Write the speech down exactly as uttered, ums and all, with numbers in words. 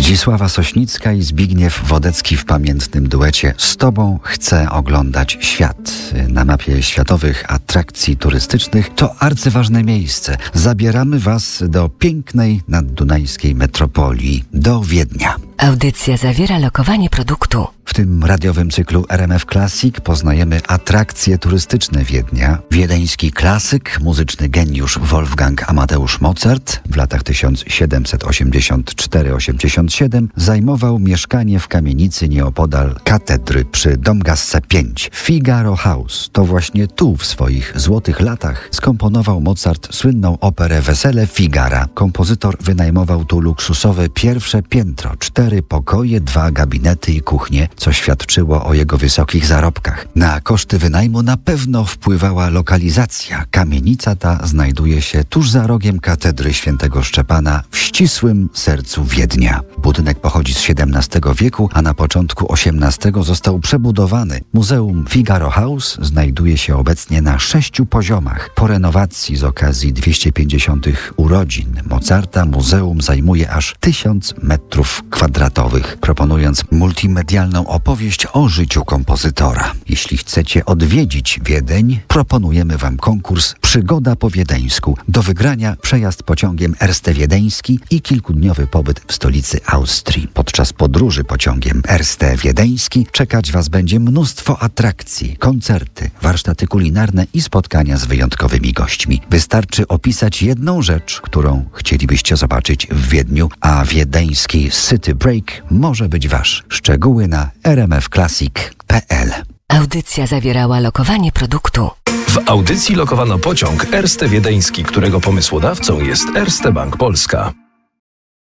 Zdzisława Sośnicka i Zbigniew Wodecki w pamiętnym duecie Z Tobą chcę oglądać świat. Na mapie światowych atrakcji turystycznych to arcyważne miejsce. Zabieramy Was do pięknej naddunajskiej metropolii, do Wiednia. Audycja zawiera lokowanie produktu. W tym radiowym cyklu R M F Classic poznajemy atrakcje turystyczne Wiednia. Wiedeński klasyk, muzyczny geniusz Wolfgang Amadeusz Mozart w latach tysiąc siedemset osiemdziesiąt cztery osiemdziesiąt siedem zajmował mieszkanie w kamienicy nieopodal katedry przy Domgasse pięć. Figaro House. To właśnie tu w swoich złotych latach skomponował Mozart słynną operę Wesele Figara. Kompozytor wynajmował tu luksusowe pierwsze piętro, cztery pokoje, dwa gabinety i kuchnię, co świadczyło o jego wysokich zarobkach. Na koszty wynajmu na pewno wpływała lokalizacja. Kamienica ta znajduje się tuż za rogiem katedry świętego Szczepana w ścisłym sercu Wiednia. Budynek pochodzi z siedemnastego wieku, a na początku osiemnastego został przebudowany. Muzeum Figaro House znajduje się obecnie na sześciu poziomach. Po renowacji z okazji dwieście pięćdziesiątych urodzin Mozarta muzeum zajmuje aż tysiąc metrów kwadratowych, proponując multimedialną opowieść o życiu kompozytora. Jeśli chcecie odwiedzić Wiedeń, proponujemy Wam konkurs Przygoda po wiedeńsku. Do wygrania przejazd pociągiem Erste Wiedeński i kilkudniowy pobyt w stolicy Austrii. Podczas podróży pociągiem Erste Wiedeński czekać Was będzie mnóstwo atrakcji, koncerty, warsztaty kulinarne i spotkania z wyjątkowymi gośćmi. Wystarczy opisać jedną rzecz, którą chcielibyście zobaczyć w Wiedniu, a wiedeński City Break może być Wasz. Szczegóły na r m f classic kropka p l. Audycja zawierała lokowanie produktu. W audycji lokowano pociąg Erste Wiedeński, którego pomysłodawcą jest Erste Bank Polska.